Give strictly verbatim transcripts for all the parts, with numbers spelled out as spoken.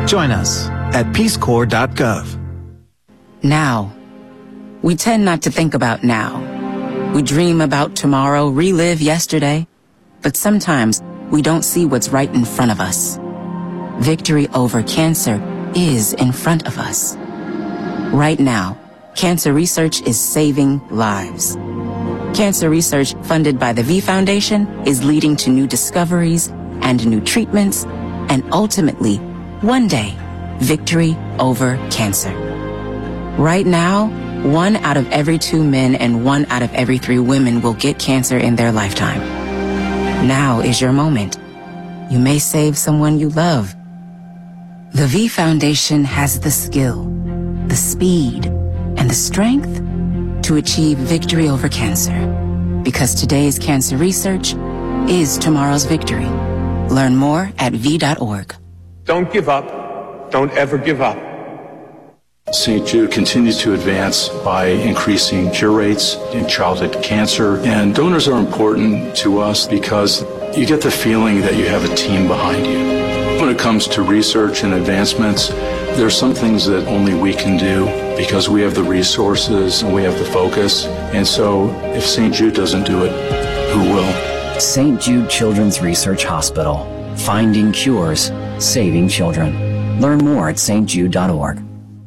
Join us at peace corps dot gov. Now. We tend not to think about now. We dream about tomorrow, relive yesterday, but sometimes we don't see what's right in front of us. Victory over cancer is in front of us. Right now, cancer research is saving lives. Cancer research funded by the V Foundation is leading to new discoveries and new treatments, and ultimately, one day, victory over cancer. Right now, one out of every two men and one out of every three women will get cancer in their lifetime. Now is your moment. You may save someone you love. The V Foundation has the skill, the speed, and the strength to achieve victory over cancer. Because today's cancer research is tomorrow's victory. Learn more at V dot org. Don't give up. Don't ever give up. Saint Jude continues to advance by increasing cure rates in childhood cancer, and donors are important to us because you get the feeling that you have a team behind you. When it comes to research and advancements, there are some things that only we can do because we have the resources and we have the focus, and so if Saint Jude doesn't do it, who will? Saint Jude Children's Research Hospital. Finding cures, saving children. Learn more at st jude dot org.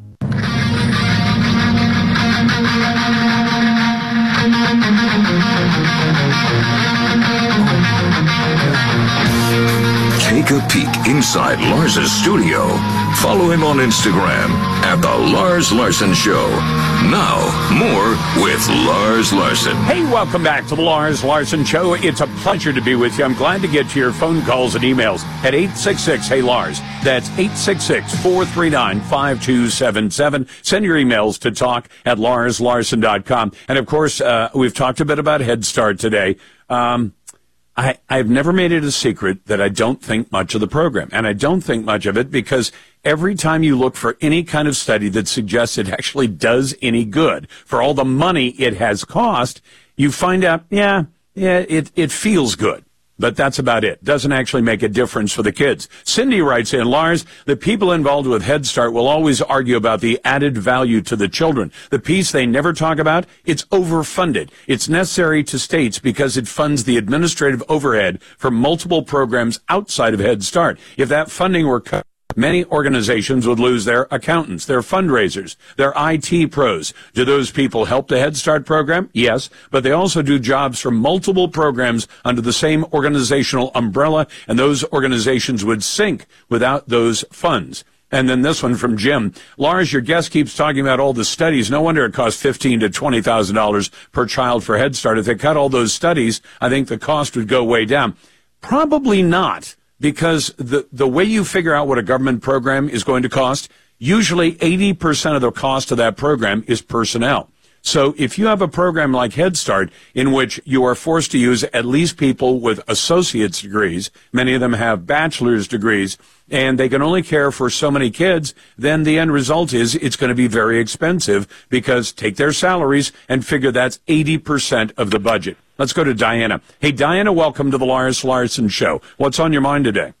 Take a peek inside Lars's studio. Follow him on Instagram at The Lars Larson Show. Now, more with Lars Larson. Hey, welcome back to The Lars Larson Show. It's a pleasure to be with you. I'm glad to get to your phone calls and emails at eight six six, hey Lars. That's eight six six, four three nine, five two seven seven. Send your emails to talk at lars larson dot com. And, of course, uh, we've talked a bit about Head Start today. Um, I, I've never made it a secret that I don't think much of the program. And I don't think much of it because every time you look for any kind of study that suggests it actually does any good for all the money it has cost, you find out, yeah, yeah, it, it feels good. But that's about it. Doesn't actually make a difference for the kids. Cindy writes in, Lars, the people involved with Head Start will always argue about the added value to the children. The piece they never talk about, it's overfunded. It's necessary to states because it funds the administrative overhead for multiple programs outside of Head Start. If that funding were cut, many organizations would lose their accountants, their fundraisers, their I T pros. Do those people help the Head Start program? Yes, but they also do jobs for multiple programs under the same organizational umbrella, and those organizations would sink without those funds. And then this one from Jim. Lars, your guest keeps talking about all the studies. No wonder it costs fifteen thousand to twenty thousand dollars per child for Head Start. If they cut all those studies, I think the cost would go way down. Probably not. Because the, the way you figure out what a government program is going to cost, usually eighty percent of the cost of that program is personnel. So if you have a program like Head Start in which you are forced to use at least people with associate's degrees, many of them have bachelor's degrees, and they can only care for so many kids, then the end result is it's going to be very expensive because take their salaries and figure that's eighty percent of the budget. Let's go to Diana. Hey, Diana, welcome to the Lars Larson Show. What's on your mind today?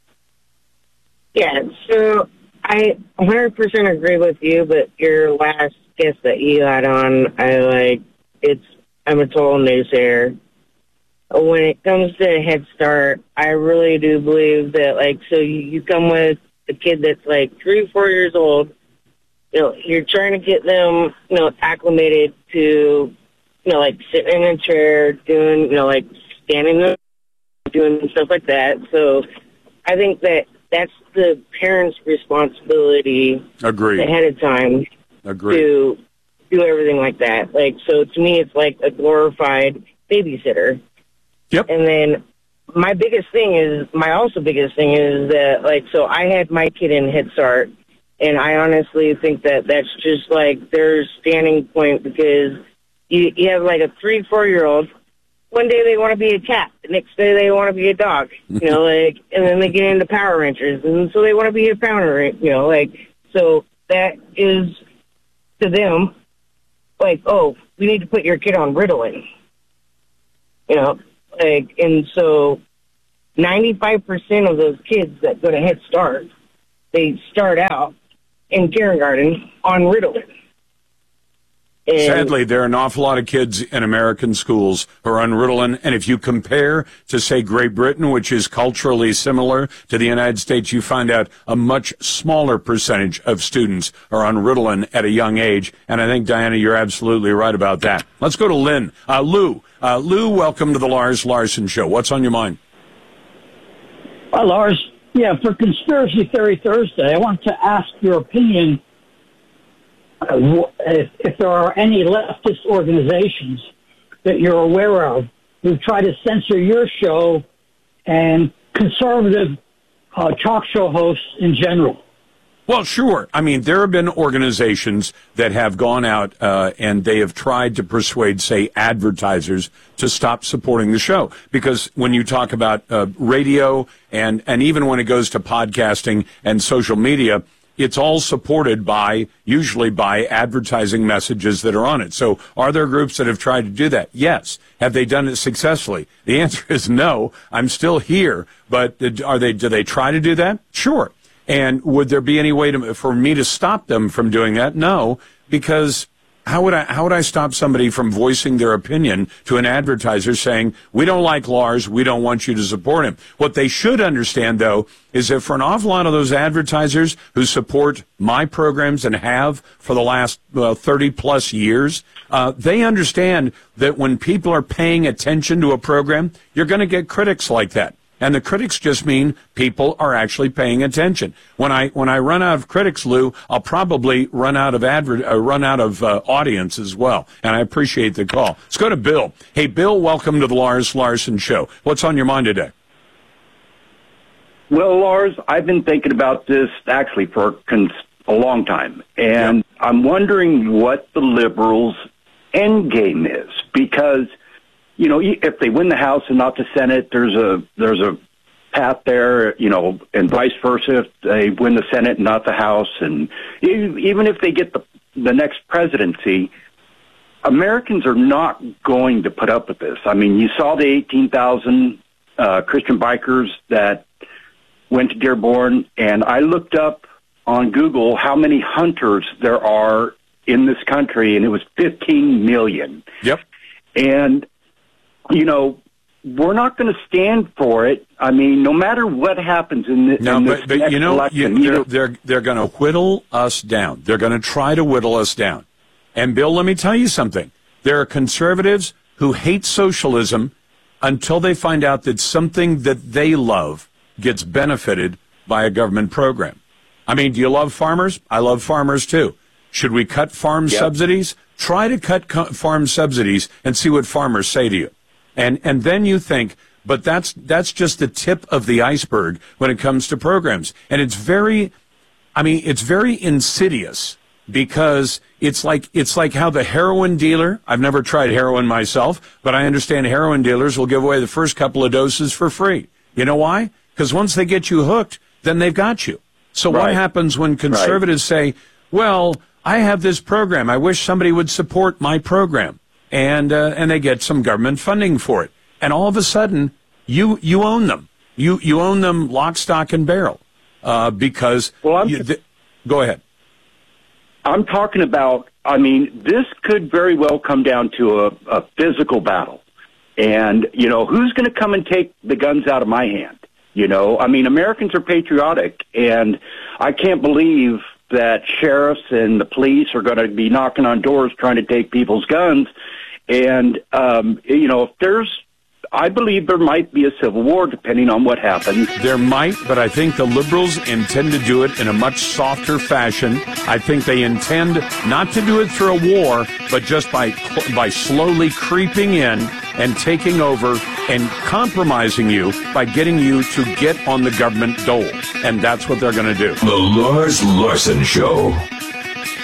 Yeah, so I one hundred percent agree with you, but your last guest that you had on, I like, it's, I'm a total naysayer. When it comes to Head Start, I really do believe that, like, so you, you come with a kid that's like three, four years old, you know, you're trying to get them, you know, acclimated to, you know, like sitting in a chair, doing, you know, like standing up, doing stuff like that. So I think that that's the parents' responsibility. Agreed. Ahead of time. Agreed. To do everything like that. Like, so to me, it's like a glorified babysitter. Yep. And then my biggest thing is, my also biggest thing is that, like, so I had my kid in Head Start, and I honestly think that that's just like their standing point because you, you have like a three, four-year-old. One day they want to be a cat. The next day they want to be a dog. You know, like, and then they get into Power Rangers, and so they want to be a Power Ranger. You know, like, so that is to them like, oh, we need to put your kid on Ritalin. You know, like, and so ninety-five percent of those kids that go to Head Start they start out in kindergarten on Ritalin. And sadly, there are an awful lot of kids in American schools who are on Ritalin, and if you compare to, say, Great Britain, which is culturally similar to the United States, you find out a much smaller percentage of students are on Ritalin at a young age, and I think, Diana, you're absolutely right about that. Let's go to Lynn. Uh, Lou, uh, Lou, welcome to the Lars Larson Show. What's on your mind? Hi, Lars. Yeah, for Conspiracy Theory Thursday, I want to ask your opinion uh, if, if there are any leftist organizations that you're aware of who try to censor your show and conservative uh, talk show hosts in general. Well, sure. I mean, there have been organizations that have gone out uh, and they have tried to persuade, say, advertisers to stop supporting the show. Because when you talk about uh, radio and, and even when it goes to podcasting and social media, it's all supported by, usually by advertising messages that are on it. So are there groups that have tried to do that? Yes. Have they done it successfully? The answer is no. I'm still here. But are they, do they try to do that? Sure. And would there be any way to, for me to stop them from doing that? No, because how would I, how would I stop somebody from voicing their opinion to an advertiser saying, we don't like Lars, we don't want you to support him? What they should understand, though, is that for an awful lot of those advertisers who support my programs and have for the last well, thirty plus years, uh, they understand that when people are paying attention to a program, you're going to get critics like that. And the critics just mean people are actually paying attention. When I when I run out of critics, Lou, I'll probably run out of adver- uh, run out of uh, audience as well. And I appreciate the call. Let's go to Bill. Hey, Bill, welcome to the Lars Larson Show. What's on your mind today? Well, Lars, I've been thinking about this actually for a long time, and yep. I'm wondering what the liberals' end game is, because you know, if they win the House and not the Senate, there's a there's a path there, you know, and vice versa. If they win the Senate and not the House, and even if they get the the next presidency, Americans are not going to put up with this. I mean, you saw the eighteen thousand uh, Christian bikers that went to Dearborn, and I looked up on Google how many hunters there are in this country, and it was fifteen million. Yep. And you know, we're not going to stand for it. I mean, no matter what happens in, the, no, in but, this but, next you know, election. You, You they're know, they're, they're going to whittle us down. They're going to try to whittle us down. And, Bill, let me tell you something. There are conservatives who hate socialism until they find out that something that they love gets benefited by a government program. I mean, do you love farmers? I love farmers, too. Should we cut farm Yep. subsidies? Try to cut co- farm subsidies and see what farmers say to you. And and then you think, but that's that's just the tip of the iceberg when it comes to programs. And it's very, I mean, it's very insidious because it's like it's like how the heroin dealer, I've never tried heroin myself, but I understand heroin dealers will give away the first couple of doses for free. You know why? Because once they get you hooked, then they've got you. So Right. what happens when conservatives say, well, I have this program. I wish somebody would support my program. And uh, and they get some government funding for it, and all of a sudden you you own them. You you own them lock, stock, and barrel uh, because. Well, I'm, you, th- go ahead. I'm talking about. I mean, this could very well come down to a, a physical battle, and you know, who's going to come and take the guns out of my hand? You know, I mean, Americans are patriotic, and I can't believe that sheriffs and the police are going to be knocking on doors trying to take people's guns. And, um, you know, if there's, I believe there might be a civil war depending on what happens. There might, but I think the liberals intend to do it in a much softer fashion. I think they intend not to do it through a war, but just by by slowly creeping in and taking over and compromising you by getting you to get on the government dole. And that's what they're going to do. The Lars Larson Show.